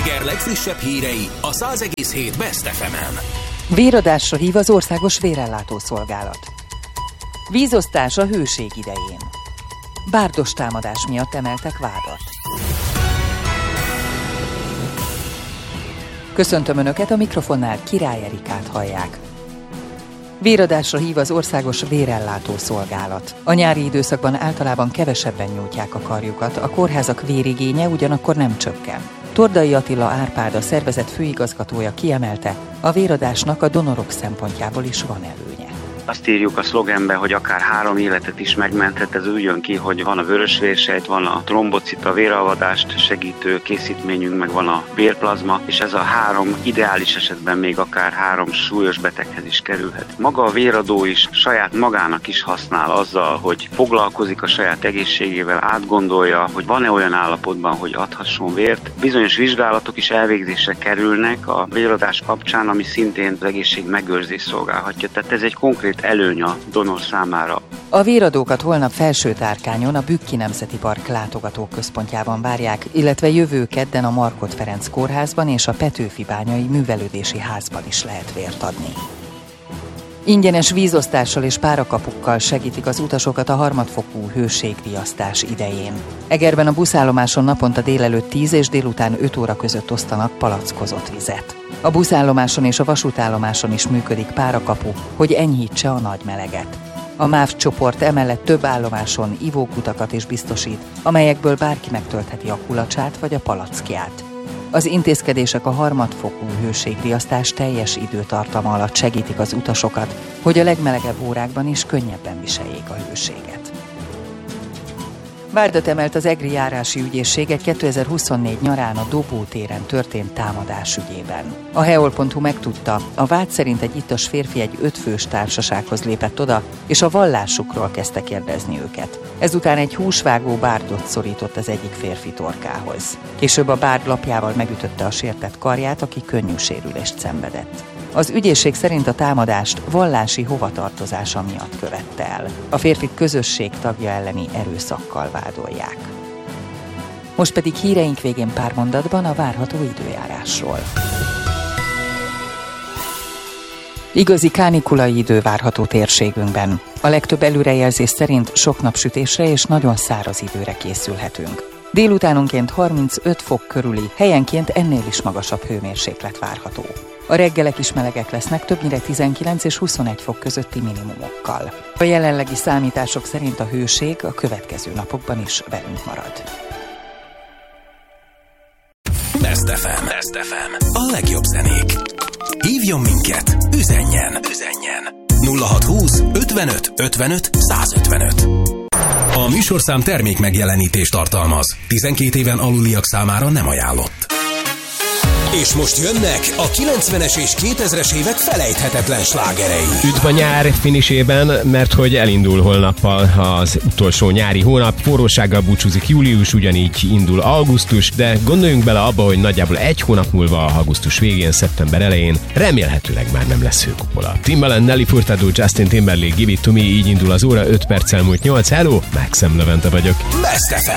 Eger legfrissebb hírei a 100,7 Best FM-en. Véradásra hív az Országos Vérellátó Szolgálat. Vízosztás a hőség idején. Bárdos támadás miatt emeltek vádat. Köszöntöm Önöket, a mikrofonnál Király Erikát hallják. Véradásra hív az Országos Vérellátó Szolgálat. A nyári időszakban általában kevesebben nyújtják a karjukat, a kórházak vérigénye ugyanakkor nem csökken. Tordai Attila Árpád, a szervezet főigazgatója kiemelte, a véradásnak a donorok szempontjából is van előnye. Azt írjuk a szlogenbe, hogy akár 3 életet is megmenthet, ez úgy jön ki, hogy van a vörösvérsejt, van a trombocita, véralvadást segítő készítményünk, meg van a vérplazma, és ez a 3 ideális esetben még akár 3 súlyos beteghez is kerülhet. Maga a véradó is saját magának is használ azzal, hogy foglalkozik a saját egészségével, átgondolja, hogy van-e olyan állapotban, hogy adhasson vért. Bizonyos vizsgálatok is elvégzésre kerülnek a véradás kapcsán, ami szintén az egészség megőrzést szolgálhatja. Tehát ez egy konkrét előny a donor számára. A véradókat holnap Felsőtárkányon, a Bükki Nemzeti Park látogatóközpontjában várják, illetve jövő kedden a Markhot Ferenc kórházban és a Petőfi-bányai művelődési házban is lehet vért adni. Ingyenes vízosztással és párakapukkal segítik az utasokat a harmadfokú hőségriasztás idején. Egerben a buszállomáson naponta délelőtt 10 és délután 5 óra között osztanak palackozott vizet. A buszállomáson és a vasútállomáson is működik párakapu, hogy enyhítse a nagy meleget. A MÁV csoport emellett több állomáson ivókutakat is biztosít, amelyekből bárki megtöltheti a kulacsát vagy a palackját. Az intézkedések a harmadfokú hőségriasztás teljes időtartama alatt segítik az utasokat, hogy a legmelegebb órákban is könnyebben viseljék a hőséget. Vádat emelt az egri járási ügyészség egy 2024 nyarán a Dobó téren történt támadás ügyében. A heol.hu megtudta, a vád szerint egy ittas férfi egy 5 fős társasághoz lépett oda, és a vallásukról kezdte kérdezni őket. Ezután egy húsvágó bárdot szorított az egyik férfi torkához. Később a bárd lapjával megütötte a sértett karját, aki könnyű sérülést szenvedett. Az ügyészség szerint a támadást vallási hovatartozása miatt követte el. A férfit közösség tagja elleni erőszakkal vádolják. Most pedig híreink végén pár mondatban a várható időjárásról. Igazi kánikulai idő várható térségünkben. A legtöbb előrejelzés szerint sok napsütésre és nagyon száraz időre készülhetünk. Délutánonként 35 fok körüli, helyenként ennél is magasabb hőmérséklet várható. A reggelek is melegek lesznek, többnyire 19 és 21 fok közötti minimumokkal. A jelenlegi számítások szerint a hőség a következő napokban is velünk marad. Best FM. A legjobb zenék. Hívjon minket, üzenjen. 0620 55 55 155. A műsorszám termék megjelenítést tartalmaz. 12 éven aluliak számára nem ajánlott. És most jönnek a 90-es és 2000-es évek felejthetetlen slágerei. Üdv a nyár finisében, mert hogy elindul holnappal az utolsó nyári hónap. Forrósággal búcsúzik július, ugyanígy indul augusztus, de gondoljunk bele abba, hogy nagyjából 1 hónap múlva, augusztus végén, szeptember elején remélhetőleg már nem lesz hőkupola. Timbaland, Nelly Furtado, Justin Timberlake, Give It To Me, így indul az óra, 5 perccel múlt 8. Hello, Maxem Levente vagyok. Best FM.